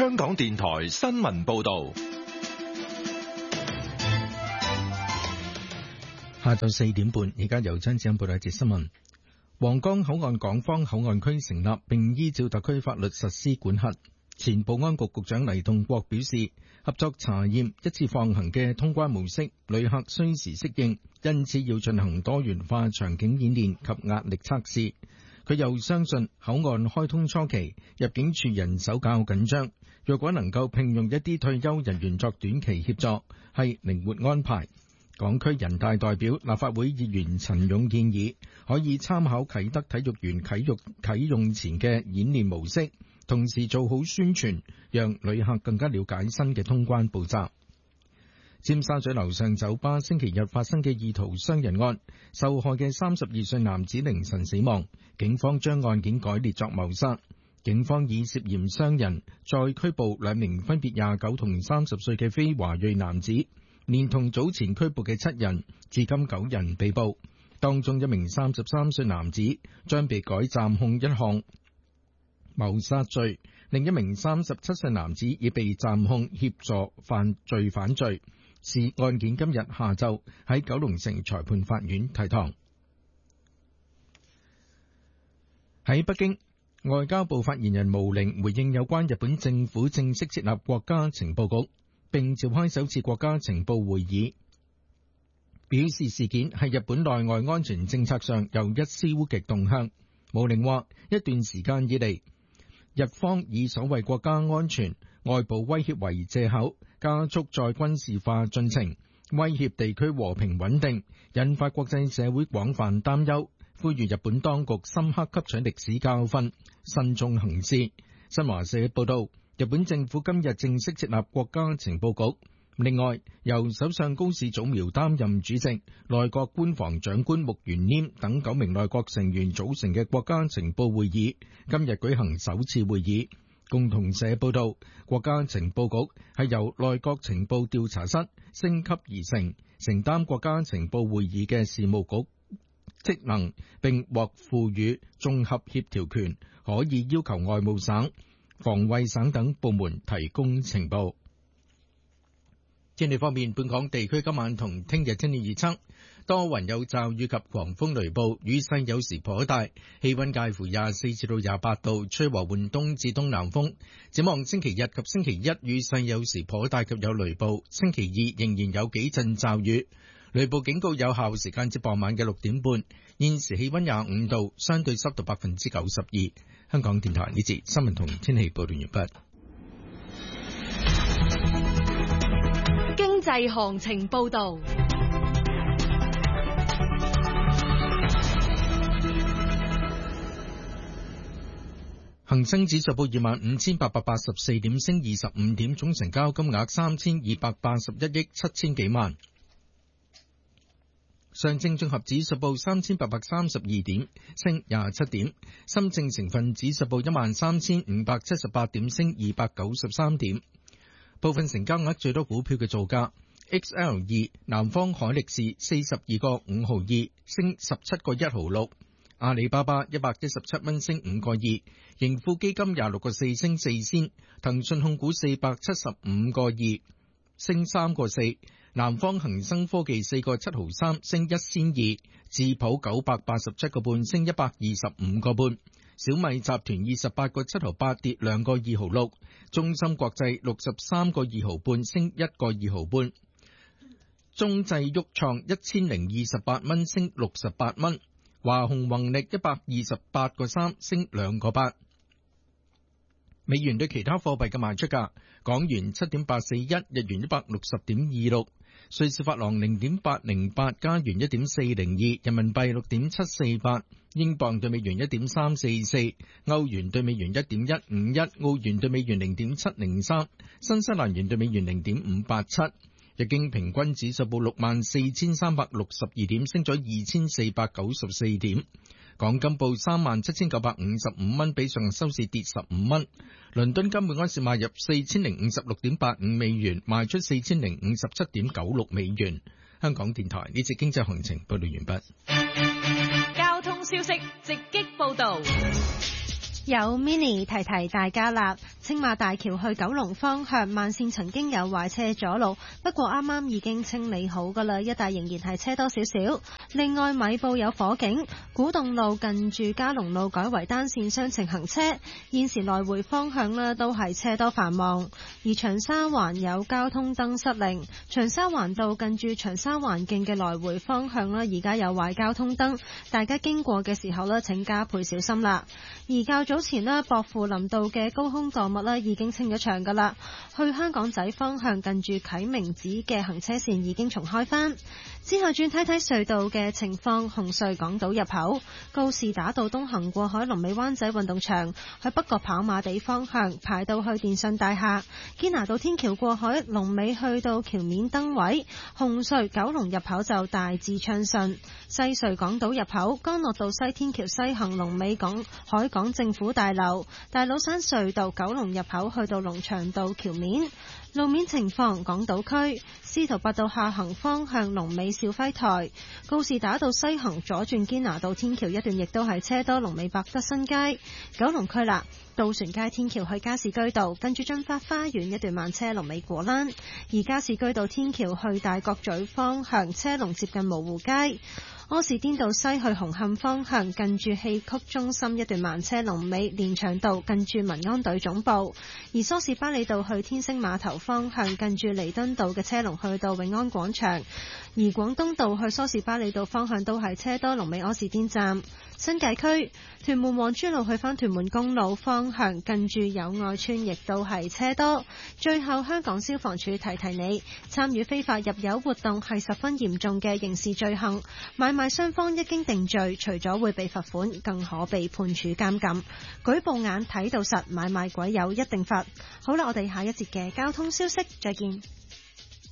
香港電台新聞報道。 下晝4點半，而家由張子欣報道一節新聞。皇崗口岸港方口岸區成立，並依照特區法律實施管轄。前保安局局長黎棟國表示，合作查驗一次放行嘅通關模式，旅客需時適應，因此要進行多元化場景演練及壓力測試。佢又相信口岸開通初期，入境處人手較緊張，若果能夠聘用一啲退休人員作短期協助，係靈活安排。港區人大代表、立法會議員陳勇建議，可以參考啟德體育園啟用前嘅演練模式，同時做好宣傳，讓旅客更加了解新嘅通關步驟。尖沙咀樓上酒吧星期日發生嘅意圖傷人案，受害嘅32歲男子凌晨死亡，警方將案件改列作謀殺。警方以涉嫌傷人再拘捕2名分別29同30歲嘅非華裔男子，連同早前拘捕嘅7人，至今9人被捕。當中一名33歲男子將被改暫控一項謀殺罪，另一名37歲男子已被暫控協助犯罪反罪。案件今日下晝喺九龍城裁判法院提堂。喺北京，外交部發言人毛寧回應有關日本政府正式設立國家情報局，並召開首次國家情報會議，表示事件係日本內外安全政策上又一消極動向。毛寧話，一段時間以嚟，日方以所謂國家安全、外部威脅為借口，加速再軍事化進程，威脅地區和平穩定，引發國際社會廣泛擔憂，呼籲日本當局深刻吸取歷史教訓，慎重行事。新華社報道，日本政府今日正式設立國家情報局。另外，由首相高市早苗擔任主席，內閣官房長官木原稔等9名內閣成員組成嘅國家情報會議，今日舉行首次會議。共同社報道，國家情報局係由內閣情報調查室升級而成，承擔國家情報會議嘅事務局職能，並獲賦予綜合協調權，可以要求外務省、防衛省等部門提供情報。天氣方面，本港地區今晚同聽日天氣預測，多雲有驟雨及狂風雷暴，雨勢有時頗大，氣溫介乎24至到28度，吹和緩東至東南風。展望星期日及星期一，雨勢有時頗大及有雷暴，星期二仍然有幾陣驟雨，雷暴警告有效時間至傍晚嘅6點半。現時氣溫25度，相對濕度92%。香港電台呢節新聞同天氣報道完畢。 經濟行情報道。 恒生指數報25,884點，升25點，總成交金額3281億7000幾萬。上證綜合指數報3832點，升27點。深證成分指數報13578點，升293點。部分成交額最多股票嘅造價 ：XL2 南方海力士42個5毫2，升17個1毫6；阿里巴巴117蚊，升5個2；盈富基金26個4，升4仙；騰訊控股475個2，升3個4；南方恒生科技4個7毫3，升1仙2；智普987個半，升125個半。小米集團28個7毫8，跌2個2毫6，中芯國際63個2毫半，升1個2毫半，中製旭創1028蚊，升68蚊，華虹宏力128個3，升2個8。美元對其他貨幣嘅賣出價：港元7.841，日元160.26，瑞士法郎0.808，加元1.402，人民幣6.748，英鎊對美元1.344，歐元對美元1.151，澳元對美元0.703，新西蘭元對美元0.587。日經平均指數報64,362點，升咗2,494點。港金報37,955蚊，比上日收市跌15蚊。倫敦金每安士買入4056.85美元，賣出4057.96美元。香港電台呢節經濟行情報道完畢。 交通消息直擊報道。 有 Mini 提提大家啦，青馬大橋去九龍方向慢線曾經有壞車阻路，不過啱啱已經清理好噶啦，一帶仍然係車多少少。另外米埔有火警，古洞路近住嘉龍路改為單線雙程行車，現時來回方向呢都係車多繁忙。而長沙灣有交通燈失靈，長沙灣道近住長沙灣徑嘅來回方向呢而家有壞交通燈，大家經過嘅時候呢請加倍小心啦。而較早前呢，薄扶林道嘅高空墮物呢已經清咗場噶啦，去香港仔方向近住啟明寺嘅行車線已經重開返。之後轉睇睇隧道嘅情況，紅隧港島入口、告士打道東行過海、龍尾灣仔運動場，去北角跑馬地方向排到去電信大廈、堅拿道天橋過海，龍尾去到橋面燈位。紅隧九龍入口就大致暢順。西隧港島入口，干諾道西天橋西行龍尾海港政府大樓，大老山隧道九龍入口去到龍翔道橋面。路面情況，港島區司徒拔道下行方向龍尾兆輝台，告士打道西行左轉堅拿道天橋一段亦都係車多，龍尾百德新街。九龍區啦，渡船街天橋去加士居道跟住駿發花園一段慢車，龍尾果欄。而加士居道天橋去大角咀方向車龍接近蕪湖街。柯士甸道西去紅磡方向近住戲曲中心一段慢車，龍尾連翔道近住民安隊總部。而梳士巴利道去天星碼頭方向近住彌敦道嘅車龍去到永安廣場。而廣東道去梳士巴利道方向都係車多，龍尾柯士甸站。新界區屯門皇珠路去返屯門公路方向近住友愛村亦都係車多。最後香港消防處提提你，參與非法入油活動係十分嚴重嘅刑事罪行，買賣雙方一經定罪，除咗會被罰款，更可被判處監禁。舉報眼睇到實，買賣鬼友一定罰。好啦，我哋下一節嘅交通消息再見。